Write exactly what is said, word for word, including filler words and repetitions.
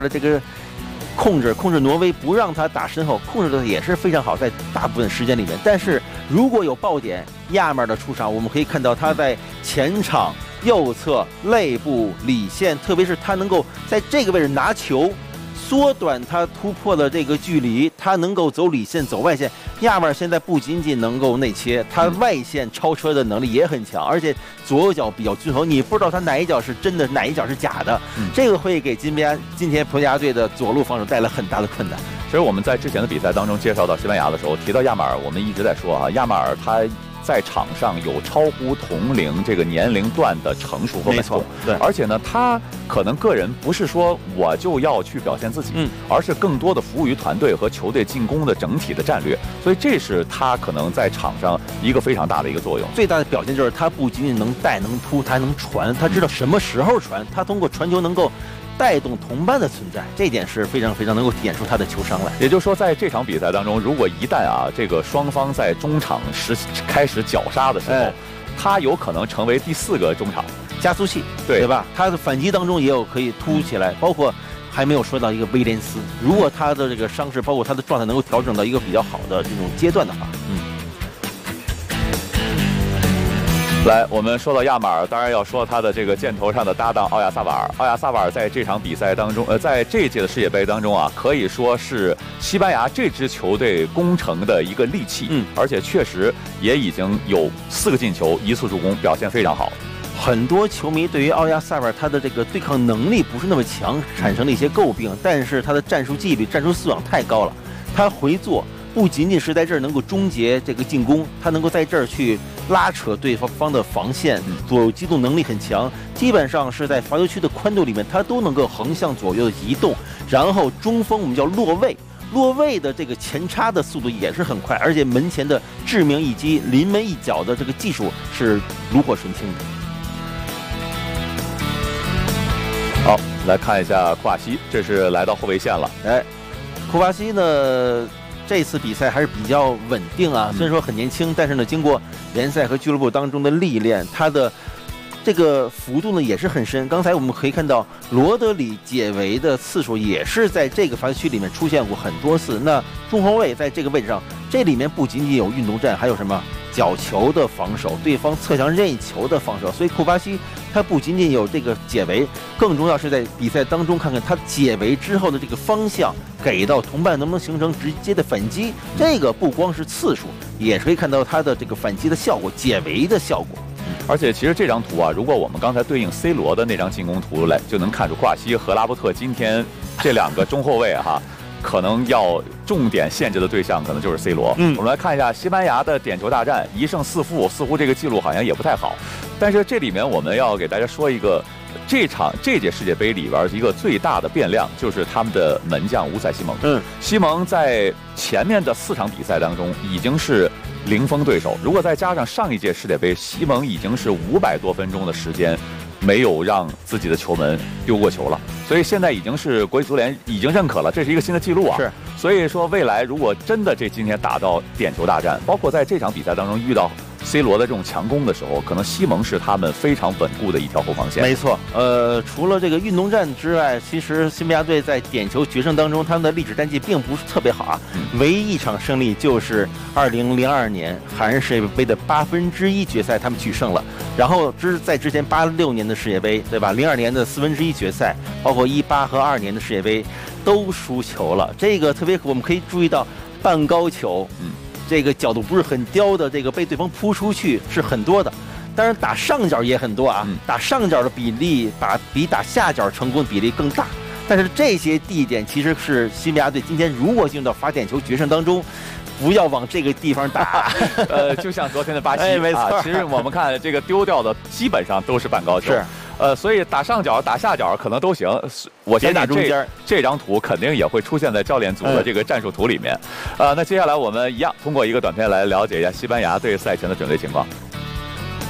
的这个控制控制挪威，不让他打身后，控制的也是非常好，在大部分时间里面。但是如果有爆点，亚马尔的出场，我们可以看到他在前场右侧肋部里线，特别是他能够在这个位置拿球。 缩短他突破的这个距离，他能够走里线、走外线。亚马尔现在不仅仅能够内切，他外线超车的能力也很强，而且左右脚比较均衡，你不知道他哪一脚是真的，哪一脚是假的。嗯、这个会给今天今天葡萄牙队的左路防守带来很大的困难。 其实我们在之前的比赛当中介绍到西班牙的时候，提到亚马尔，我们一直在说啊，亚马尔他。 在场上有超乎同龄这个年龄段的成熟和稳重， 对， 而且呢，他可能个人不是说我就要去表现自己，嗯，而是更多的服务于团队和球队进攻的整体的战略，所以这是他可能在场上一个非常大的一个作用。 最大的表现就是他不仅仅能带能突，他还能传，他知道什么时候传，他通过传球能够。 带动同伴的存在，这点是非常非常能够体现出他的球商来。 也就是说，在这场比赛当中，如果一旦啊这个双方在中场实开始绞杀的时候，哎、他有可能成为第四个中场加速器，对对吧？他的反击当中也有可以突起来，包括还没有说到一个威廉斯，如果他的这个伤势，包括他的状态能够调整到一个比较好的这种阶段的话，嗯。 来，我们说到亚马尔，当然要说他的这个箭头上的搭档奥亚萨瓦尔。奥亚萨瓦尔在这场比赛当中，呃，在这届的世界杯当中啊，可以说是西班牙这支球队攻城的一个利器。嗯，而且确实也已经有四个进球，一次助攻，表现非常好。 很多球迷对于奥亚萨瓦尔他的这个对抗能力不是那么强，产生了一些诟病，但是他的战术纪律、战术素养太高了，他回做。 不仅仅是在这儿能够终结这个进攻，他能够在这儿去拉扯对方的防线，左右机动能力很强。基本上是在罚球区的宽度里面，他都能够横向左右的移动。然后中锋我们叫落位，落位的这个前插的速度也是很快，而且门前的致命一击、临门一脚的这个技术是炉火纯青的。 好，来看一下库瓦西，这是来到后卫线了。 哎，库瓦西呢？ 这次比赛还是比较稳定啊，虽然说很年轻，但是呢，经过联赛和俱乐部当中的历练，他的这个幅度呢也是很深。刚才我们可以看到，罗德里解围的次数也是在这个罚球区里面出现过很多次。那中后卫在这个位置上，这里面不仅仅有运动战，还有什么角球的防守，对方侧向任意球的防守。所以库巴西他不仅仅有这个解围，更重要是在比赛当中看看他解围之后的这个方向。 给到同伴能不能形成直接的反击？这个不光是次数，也是可以看到他的这个反击的效果、解围的效果。 而且其实这张图啊，如果我们刚才对应 C 罗的那张进攻图来，就能看出库瓦西和拉波特今天这两个中后卫哈，可能要重点限制的对象可能就是 C 罗。嗯，我们来看一下西班牙的点球大战，一胜四负，似乎这个记录好像也不太好。但是这里面我们要给大家说一个。 这场这届世界杯里边一个最大的变量就是他们的门将乌塞西蒙。嗯，西蒙在前面的四场比赛当中已经是零封对手，如果再加上上一届世界杯，西蒙已经是五百多分钟的时间没有让自己的球门丢过球了，所以现在已经是国际足联已经认可了，这是一个新的记录啊。是，所以说未来如果真的这今天打到点球大战，包括在这场比赛当中遇到。 C 罗的这种强攻的时候，可能西蒙是他们非常稳固的一条后防线。 没错，呃，除了这个运动战之外，其实西班牙队在点球决胜当中，他们的历史战绩并不是特别好啊。嗯、唯一一场胜利就是二零零二年海岸世界杯的八分之一决赛，他们取胜了。然后之在之前八六年的世界杯，对吧？零二年的四分之一决赛，包括一八和二年的世界杯，都输球了。这个特别我们可以注意到半高球，嗯。 这个角度不是很刁的，这个被对方扑出去是很多的，当然打上角也很多啊，嗯、打上角的比例把比打下角成功的比例更大。但是这些地点其实是西班牙队今天如果进入到罚点球决胜当中，不要往这个地方打。 呃，就像昨天的巴西， 哎、没错、 啊。其实我们看这个丢掉的基本上都是半高球。是。 呃，所以打上角、打下角可能都行。我先打中间，这张图肯定也会出现在教练组的这个战术图里面。呃，那接下来我们一样通过一个短片来了解一下西班牙队赛前的准备情况。